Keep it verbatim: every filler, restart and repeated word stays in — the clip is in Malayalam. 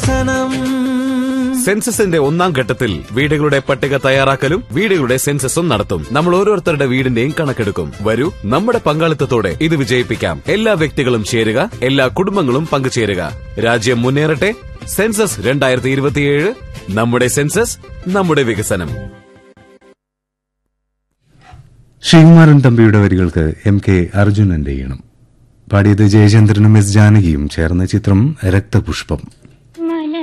വികസനം. സെൻസസിന്റെ ഒന്നാം ഘട്ടത്തിൽ വീടുകളുടെ പട്ടിക തയ്യാറാക്കലും വീടുകളുടെ സെൻസസും നടത്തും. നമ്മൾ ഓരോരുത്തരുടെ വീടിന്റെയും കണക്കെടുക്കും. വരൂ, നമ്മുടെ പങ്കാളിത്തത്തോടെ ഇത് വിജയിപ്പിക്കാം. എല്ലാ വ്യക്തികളും ചേരുക, എല്ലാ കുടുംബങ്ങളും പങ്കുചേരുക. രാജ്യം മുന്നേറട്ടെ. സെൻസസ് രണ്ടായിരത്തി ഇരുപത്തിയേഴ്. നമ്മുടെ സെൻസസ്, നമ്മുടെ വികസനം. ശ്രീകുമാരൻ തമ്പിയുടെ വരികൾക്ക് എം കെ അർജുനന്റെ ഈണം. പാടിയത് ജയചന്ദ്രനും എസ് ജാനകിയും ചേർന്ന ചിത്രം രക്തപുഷ്പം.